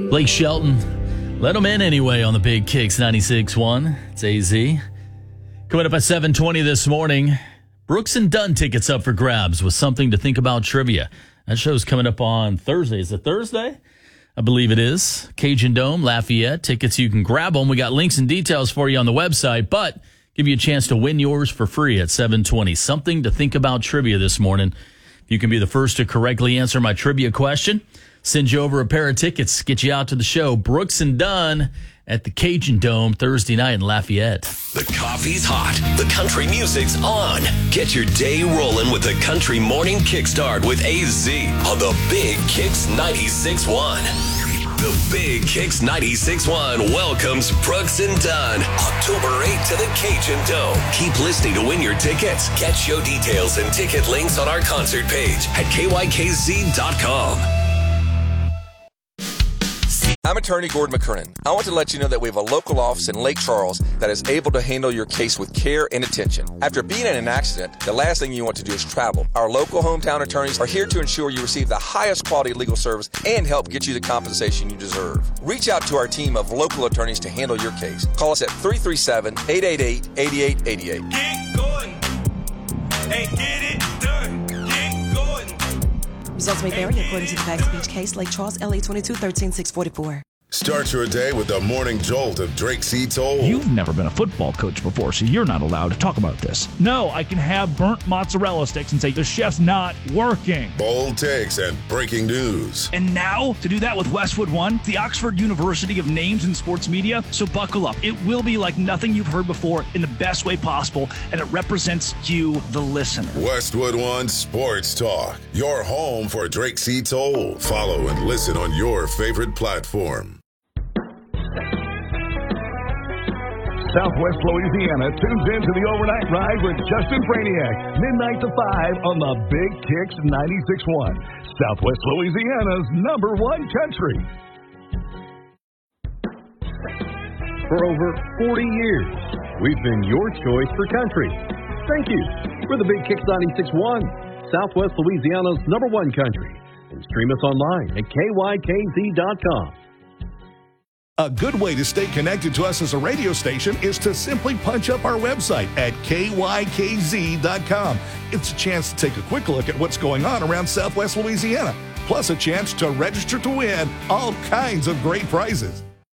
Blake Shelton, let him in anyway on the Big Kicks 96.1. It's AZ. Coming up at 7:20 this morning, Brooks and Dunn tickets up for grabs with something to think about trivia. That show's coming up on Thursday. Is it Thursday? I believe it is. Cajun Dome, Lafayette. Tickets, you can grab them. We got links and details for you on the website, but give you a chance to win yours for free at 7:20. Something to think about trivia this morning. If you can be the first to correctly answer my trivia question, send you over a pair of tickets, get you out to the show. Brooks and Dunn at the Cajun Dome Thursday night in Lafayette. The coffee's hot. The country music's on. Get your day rolling with the Country Morning Kickstart with AZ on the Big Kicks 96.1. The Big Kicks 96.1 welcomes Brooks and Dunn October 8th to the Cajun Dome. Keep listening to win your tickets. Get show details and ticket links on our concert page at kykz.com. I'm attorney Gordon McKernan. I want to let you know that we have a local office in Lake Charles that is able to handle your case with care and attention. After being in an accident, the last thing you want to do is travel. Our local hometown attorneys are here to ensure you receive the highest quality legal service and help get you the compensation you deserve. Reach out to our team of local attorneys to handle your case. Call us at 337-888-8888. Get going and get it done. Get going. Results may vary according to the facts of each case. Lake Charles, LA 22-13644. Start your day with the morning jolt of Drake C. Toll. You've never been a football coach before, so you're not allowed to talk about this. No, I can have burnt mozzarella sticks and say the chef's not working. Bold takes and breaking news. And now, to do that with Westwood One, the Oxford University of Names in Sports Media. So buckle up. It will be like nothing you've heard before in the best way possible, and it represents you, the listener. Westwood One Sports Talk. Your home for Drake C. Toll. Follow and listen on your favorite platform. Southwest Louisiana tunes into the overnight ride with Justin Franiak, midnight to 5 on the Big Kicks 96.1. Southwest Louisiana's #1 country. For over 40 years, we've been your choice for country. Thank you. We're the Big Kicks 96.1, Southwest Louisiana's #1 country. And stream us online at kykz.com. A good way to stay connected to us as a radio station is to simply punch up our website at kykz.com. It's a chance to take a quick look at what's going on around Southwest Louisiana, plus a chance to register to win all kinds of great prizes.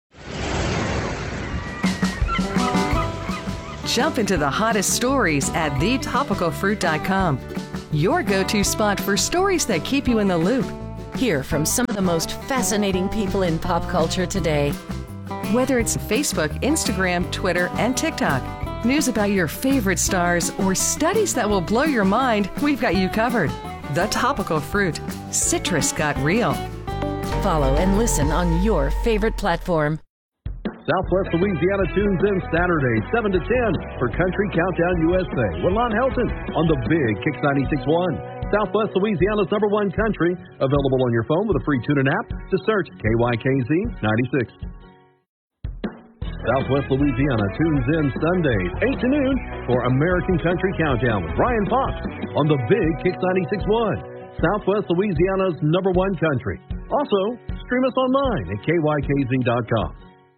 Jump into the hottest stories at thetopicalfruit.com. Your go-to spot for stories that keep you in the loop. Hear from some of the most fascinating people in pop culture today. Whether it's Facebook, Instagram, Twitter, and TikTok, news about your favorite stars, or studies that will blow your mind, we've got you covered. The Topical Fruit. Citrus got real. Follow and listen on your favorite platform. Southwest Louisiana tunes in Saturday, 7 to 10 for Country Countdown USA with Lon Helton on the Big Kicks 96.1. Southwest Louisiana's #1 country, available on your phone with a free TuneIn app to search KYKZ 96. Southwest Louisiana tunes in Sundays, 8 to noon for American Country Countdown with Ryan Fox on the Big Kicks 96.1. Southwest Louisiana's #1 country. Also, stream us online at kykz.com.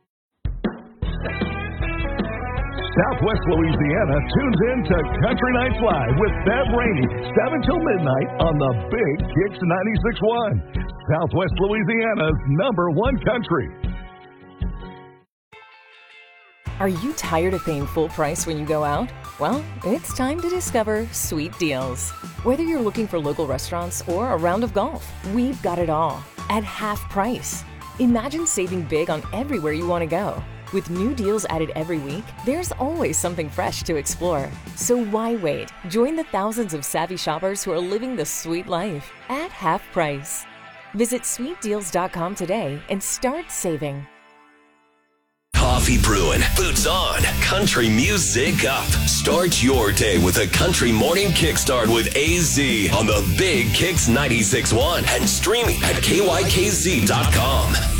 Southwest Louisiana tunes in to Country Nights Live with Bev Rainey, 7 till midnight on the Big Kicks 96.1. Southwest Louisiana's #1 country. Are you tired of paying full price when you go out? Well, it's time to discover Sweet Deals. Whether you're looking for local restaurants or a round of golf, we've got it all at half price. Imagine saving big on everywhere you want to go. With new deals added every week, there's always something fresh to explore. So why wait? Join the thousands of savvy shoppers who are living the sweet life at half price. Visit sweetdeals.com today and start saving. Coffee brewing, boots on, country music up. Start your day with a Country Morning Kickstart with AZ on the Big Kicks 96.1 and streaming at kykz.com.